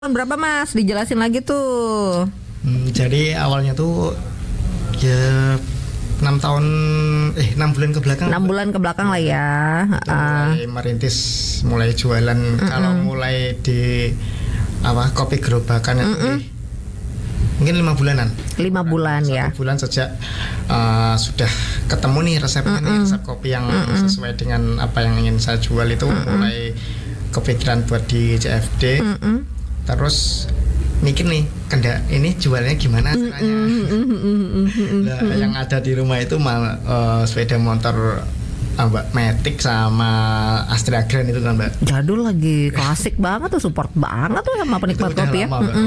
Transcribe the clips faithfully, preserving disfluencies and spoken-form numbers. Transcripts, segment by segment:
Berapa Mas? Dijelasin lagi tuh. Hmm, jadi awalnya tuh ya enam tahun eh enam bulan ke belakang. enam bulan ke belakang lah ya. Uh. Mulai merintis, mulai jualan. Mm-mm. Kalau mulai di apa kopi gerobakan itu di, mungkin lima bulanan. Lima bulan Satu ya. bulan sejak uh, sudah ketemu nih resepnya, nih resep kopi yang Mm-mm. sesuai dengan apa yang ingin saya jual itu. Mm-mm. Mulai kepikiran buat di C F D. Mm-mm. Terus mikir nih, kendak ini jualnya gimana caranya? Nah, yang ada di rumah itu mal uh, sepeda motor uh, Mbak Matic sama Astra Grand itu kan Mbak. Jadul lagi, klasik banget tuh, support banget tuh sama penikmat kopi ya.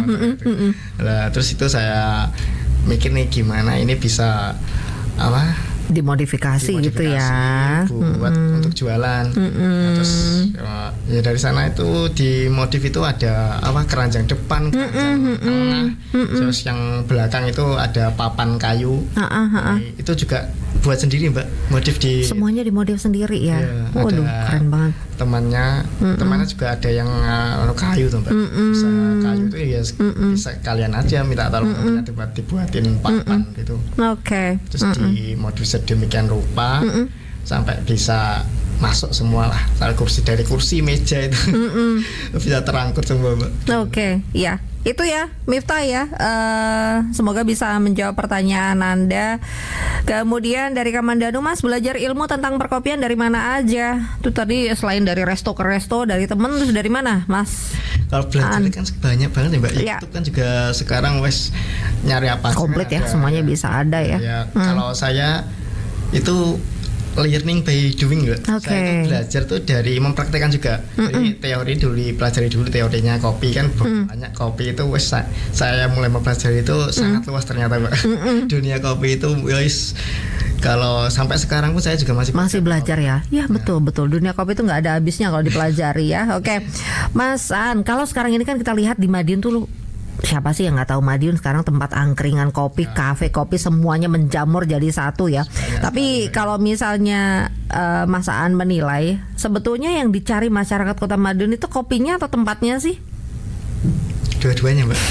Nah, terus itu saya mikir nih gimana ini bisa apa? Dimodifikasi, dimodifikasi gitu ya buat mm-hmm. untuk jualan. Mm-hmm. Nah, terus ya dari sana itu di modif itu ada apa keranjang depan, keranjang mm-hmm. tengah, mm-hmm. terus yang belakang itu ada papan kayu. Nah, itu juga buat sendiri Mbak, modif di semuanya dimodif sendiri ya. Ya waduh, keren banget. Temannya, mm-hmm. temannya juga ada yang uh, kayu tuh Mbak. Mm-hmm. Bisa kayu itu ya mm-hmm. bisa kalian aja minta tolong mm-hmm. dibuat dibuatin papan mm-hmm. gitu. Oke. Okay. Terus mm-hmm. dimodif sedemikian rupa mm-mm. sampai bisa masuk semua lah, kursi dari kursi meja itu bisa terangkut semua Mbak. Oke, okay. Ya itu ya Miftah ya. Uh, semoga bisa menjawab pertanyaan Anda. Kemudian dari Kamandanu, Mas belajar ilmu tentang perkopian dari mana aja? Tuh tadi selain dari resto ke resto, dari temen, terus dari mana Mas? Kalau belajar An- kan banyak banget ya Mbak. Ya. YouTube kan juga sekarang wes nyari apa komplit ya, semuanya ya. Bisa ada ya, ya hmm. Kalau saya itu learning by doing Mbak. Okay. Saya itu belajar tuh dari mempraktekkan juga. Mm-mm. Jadi teori dulu dipelajari dulu teorinya kopi kan mm. banyak kopi itu wes saya mulai mempelajari itu mm. sangat luas ternyata Mbak. Dunia kopi itu wes kalau sampai sekarang pun saya juga masih masih belajar ya. Ya betul nah. betul. Dunia kopi itu nggak ada habisnya kalau dipelajari ya. Oke. Okay. Mas An, kalau sekarang ini kan kita lihat di Madiun tuh siapa sih yang nggak tahu Madiun sekarang tempat angkringan kopi, ya. Kafe kopi semuanya menjamur jadi satu ya. Banyak. Tapi ya. Kalau misalnya uh, Mas Aan menilai sebetulnya yang dicari masyarakat Kota Madiun itu kopinya atau tempatnya sih? Dua-duanya Mbak.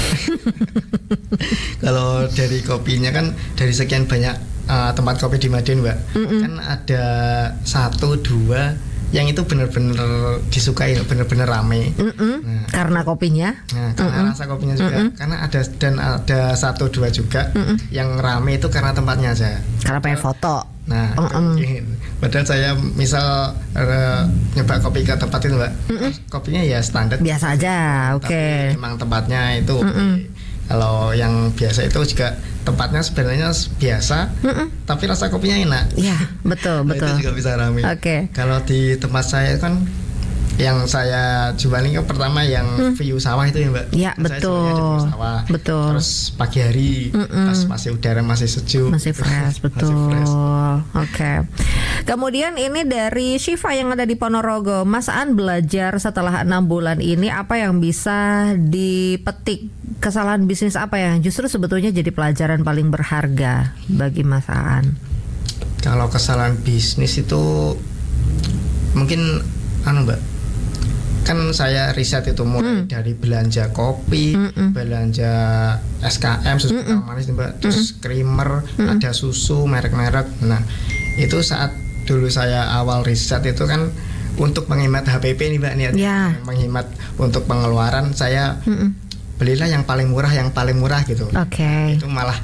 Kalau dari kopinya kan dari sekian banyak uh, tempat kopi di Madiun Mbak, Mm-mm. kan ada satu dua yang itu benar-benar disukai, benar-benar rame. Nah, karena kopinya. Nah, karena Mm-mm. rasa kopinya juga. Mm-mm. Karena ada dan ada satu dua juga Mm-mm. yang rame itu karena tempatnya aja. Karena pengen foto. Nah, padahal saya misal uh, nyoba kopi ke tempat itu Mbak, Mm-mm. kopinya ya standar. Biasa aja, oke. Okay. Tapi memang tempatnya itu. Okay. Kalau yang biasa itu juga tempatnya sebenarnya biasa, Mm-mm. tapi rasa kopinya enak. Iya, betul, betul. Nah, itu juga bisa ramai. Oke. Okay. Kalau di tempat saya kan yang saya jualin kan pertama yang hmm. view sawah itu ya Mbak. Iya, betul. Sawah. Betul. Terus pagi hari, Mm-mm. pas masih udara masih sejuk. Masih fresh, betul. Oke. Okay. Kemudian ini dari Syifa yang ada di Ponorogo. Mas An belajar setelah enam bulan ini apa yang bisa dipetik? Kesalahan bisnis apa yang justru sebetulnya jadi pelajaran paling berharga bagi Mas Aan? Kalau kesalahan bisnis itu mungkin anu Mbak, kan saya riset itu mulai mm. dari belanja kopi, Mm-mm. belanja S K M, susu kental manis Mbak, terus creamer, Mm-mm. ada susu merek-merek. Nah, itu saat dulu saya awal riset itu kan untuk menghemat H P P nih Mbak, niat yeah. menghemat untuk pengeluaran saya Mm-mm. belilah yang paling murah, yang paling murah gitu. Oke. Okay. Itu malah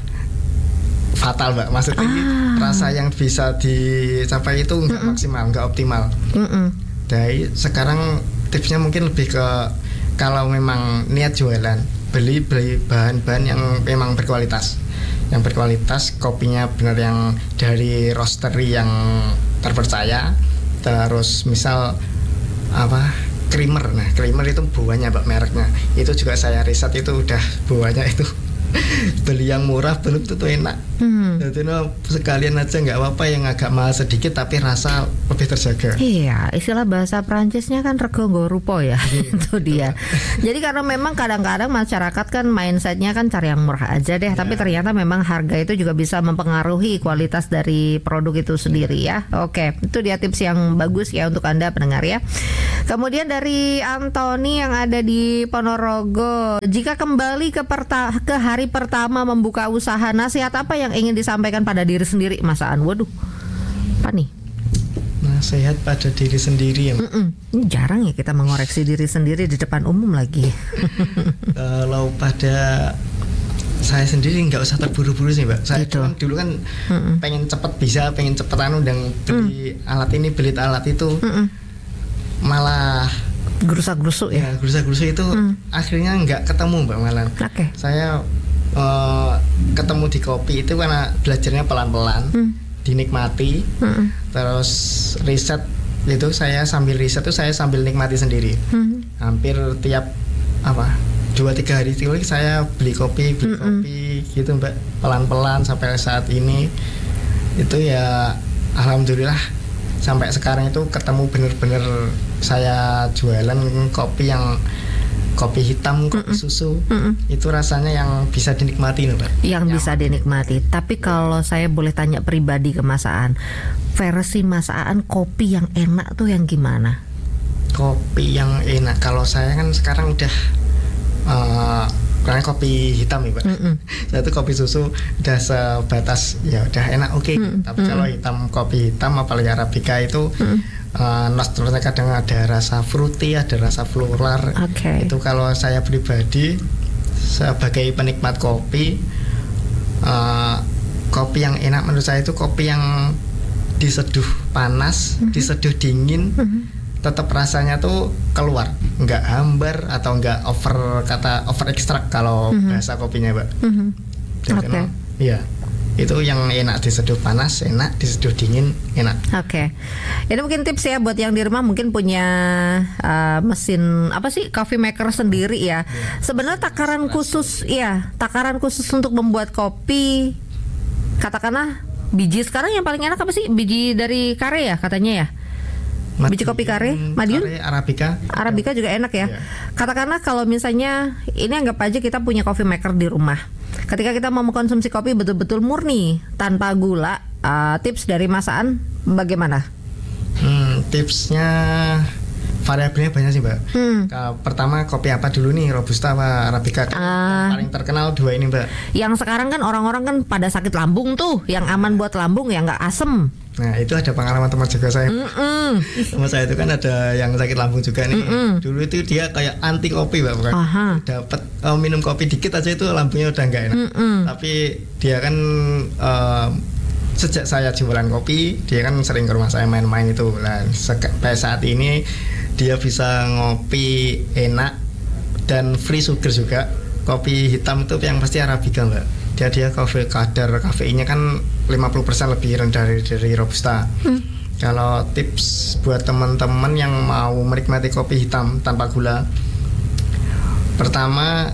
fatal Mbak, maksudnya ah. rasa yang bisa dicapai itu nggak maksimal, nggak optimal. Mm-mm. Dari sekarang tipsnya mungkin lebih ke kalau memang niat jualan, beli beli bahan-bahan yang memang berkualitas, yang berkualitas, kopinya benar yang dari roastery yang terpercaya. Terus misal apa creamer, nah creamer itu buahnya Mbak mereknya, itu juga saya riset itu udah buahnya itu beli yang murah belum tentu enak. Hmm. Jadi no, sekalian aja nggak apa-apa yang agak mahal sedikit tapi rasa lebih terjaga. Iya, istilah bahasa Prancisnya kan rego nggo rupo ya. Itu dia. Jadi karena memang kadang-kadang masyarakat kan mindsetnya kan cari yang murah aja deh, ya. Tapi ternyata memang harga itu juga bisa mempengaruhi kualitas dari produk itu sendiri ya. Oke, itu dia tips yang bagus ya untuk Anda pendengar ya. Kemudian dari Antoni yang ada di Ponorogo, jika kembali ke perta- ke hari pertama membuka usaha, nasihat apa yang ingin disampaikan pada diri sendiri, Mas Aan? Waduh, apa nih? Nasihat pada diri sendiri ya. Ini jarang ya kita mengoreksi diri sendiri di depan umum lagi. Kalau pada saya sendiri nggak usah terburu-buru sih, Mbak. Saya gitu. Kan dulu kan Mm-mm. pengen cepet bisa, pengen cepet anu dan beli mm. alat ini, beli alat itu, Mm-mm. malah gerusak-gerusuk ya. Ya, gerusak-gerusuk itu mm. akhirnya nggak ketemu, Mbak Malan. Oke. Okay. Saya uh, ketemu di kopi itu karena belajarnya pelan-pelan, mm. dinikmati, mm. terus riset itu saya sambil riset itu saya sambil nikmati sendiri. Mm. Hampir tiap apa dua tiga hari itu saya beli kopi, beli Mm-mm. kopi gitu, Mbak, pelan-pelan sampai saat ini itu ya alhamdulillah sampai sekarang itu ketemu bener-bener saya jualan kopi yang kopi hitam, kopi Mm-mm. susu Mm-mm. itu rasanya yang bisa dinikmati loh, Mbak. Yang Nyaman. Bisa dinikmati. Tapi kalau saya boleh tanya pribadi ke Mas Aan, versi Mas Aan kopi yang enak tuh yang gimana? Kopi yang enak kalau saya kan sekarang udah uh, karena kopi hitam ya, Mbak. Mm-mm. Saya tuh kopi susu udah sebatas ya udah enak oke. Okay. Tapi kalau hitam kopi hitam apalagi arabica itu uh, nostalgia kadang ada rasa fruity, ada rasa floral. Okay. Itu kalau saya pribadi sebagai penikmat kopi, uh, kopi yang enak menurut saya itu kopi yang diseduh panas, mm-hmm. diseduh dingin. Mm-hmm. Tetap rasanya tuh keluar, nggak hambar atau nggak over kata over ekstrak kalau mm-hmm. bahasa kopinya, Mbak. Mm-hmm. Oke. Okay. Iya, itu yang enak diseduh panas, enak diseduh dingin, enak. Oke, okay. Ini mungkin tips ya buat yang di rumah mungkin punya uh, mesin apa sih coffee maker sendiri ya. Yeah. Sebenarnya takaran khusus, ya takaran khusus untuk membuat kopi, katakanlah biji sekarang yang paling enak apa sih? Biji dari kare ya katanya ya. Biji kopi kare, Madiun, kare, Arabica, Arabica juga enak ya. Yeah. Katakanlah kalau misalnya ini anggap aja kita punya coffee maker di rumah. Ketika kita mau mengkonsumsi kopi betul-betul murni tanpa gula, uh, tips dari Mas Aan bagaimana? Hmm, tipsnya variabelnya banyak sih, Mbak. Hmm. Pertama kopi apa dulu nih, Robusta apa Arabica? Uh, paling terkenal dua ini, Mbak. Yang sekarang kan orang-orang kan pada sakit lambung tuh, yang aman buat lambung yang nggak asem. Nah itu ada pengalaman teman juga saya. Mm-mm. Teman saya itu kan ada yang sakit lambung juga nih. Mm-mm. Dulu itu dia kayak anti kopi, Mbak, bukan? Dapat uh, minum kopi dikit aja itu lambungnya udah nggak enak. Mm-mm. Tapi dia kan uh, sejak saya jualan kopi, dia kan sering ke rumah saya main-main itu. Nah sampai saat ini dia bisa ngopi enak dan free sugar juga. Kopi hitam itu yang pasti Arabica, Mbak. Dia dia kafe kadar kafeinnya kan lima puluh persen lebih rendah dari, dari Robusta. Hmm. Kalau tips buat teman-teman yang mau menikmati kopi hitam tanpa gula, pertama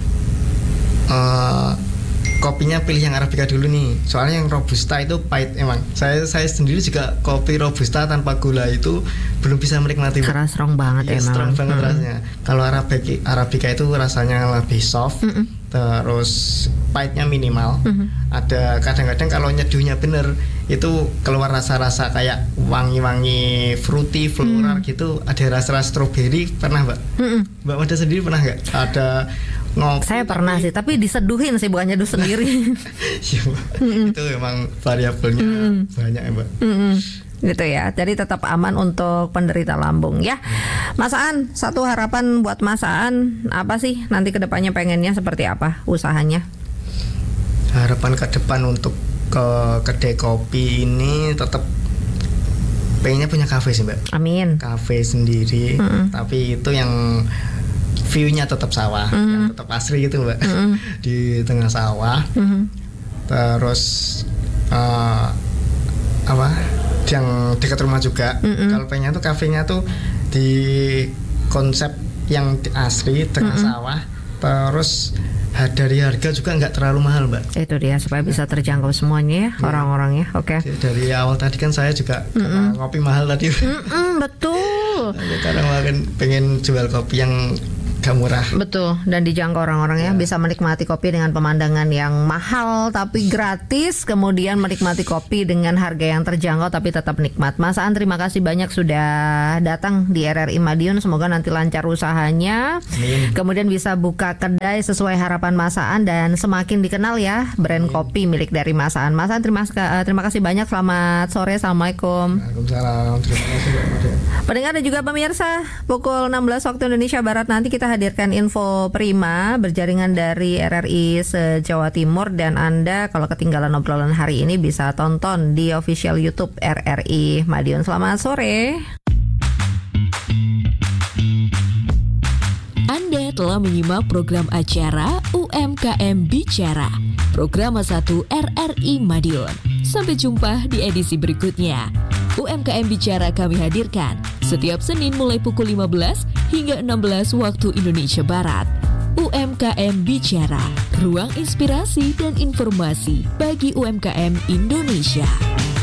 uh, kopinya pilih yang Arabica dulu nih. Soalnya yang Robusta itu pahit emang. Saya saya sendiri juga kopi Robusta tanpa gula itu belum bisa menikmati. Karena strong banget ya, emang. Strong banget hmm. rasanya. Kalau Arabica Arabica itu rasanya lebih soft. Hmm. Terus pahitnya minimal. Mm-hmm. Ada kadang-kadang kalau nyeduhnya bener itu keluar rasa-rasa kayak wangi-wangi fruity, floral mm. gitu. Ada rasa-rasa strawberry, pernah, Mbak? Mm-hmm. Mbak Mada sendiri pernah nggak? Ada ngopi? Saya pernah tapi... sih, tapi diseduhin sih, bukan nyeduh sendiri. Ya, mm-hmm. Itu memang variabelnya mm-hmm. banyak ya, Mbak. Mm-hmm. Gitu ya, jadi tetap aman untuk penderita lambung ya. Mas Aan, satu harapan buat Mas Aan apa sih nanti kedepannya pengennya seperti apa usahanya? Harapan ke depan untuk ke kedai kopi ini tetap pengennya punya kafe sih, Mbak. Amin. Kafe sendiri, mm-hmm. tapi itu yang view-nya tetap sawah, mm-hmm. yang tetap asri gitu, Mbak. Mm-hmm. Di tengah sawah. Mm-hmm. Terus uh, apa? Yang dekat rumah juga. Mm-hmm. Kalau pengen tuh kafenya tuh di konsep yang asri tengah mm-hmm. sawah, Terus ha- dari harga juga nggak terlalu mahal, Mbak. Itu dia supaya bisa terjangkau semuanya ya orang-orangnya. Oke. Dari awal tadi kan saya juga karena kopi mahal tadi. Mm-mm, betul. Karena makin pengen jual kopi yang gak murah. Betul, dan dijangkau orang-orang ya, bisa menikmati kopi dengan pemandangan yang mahal tapi gratis, kemudian menikmati kopi dengan harga yang terjangkau tapi tetap nikmat. Mas Aan, terima kasih banyak sudah datang di R R I Madiun, semoga nanti lancar usahanya. Amin. Kemudian bisa buka kedai sesuai harapan Mas Aan dan semakin dikenal ya brand Amin. kopi milik dari Mas Aan. Mas Aan, terima, terima kasih banyak, selamat sore, Assalamualaikum. Waalaikumsalam. Terima kasih, Mbak Mada. Pendengar dan juga pemirsa, pukul enam belas waktu Indonesia Barat nanti kita hadirkan info prima berjaringan dari R R I se-Jawa Timur, dan Anda kalau ketinggalan obrolan hari ini bisa tonton di official YouTube R R I Madiun. Selamat sore. Anda telah menyimak program acara U M K M Bicara, program satu R R I Madiun. Sampai jumpa di edisi berikutnya. U M K M Bicara kami hadirkan setiap Senin mulai pukul lima belas hingga enam belas waktu Indonesia Barat. U M K M Bicara, ruang inspirasi dan informasi bagi U M K M Indonesia.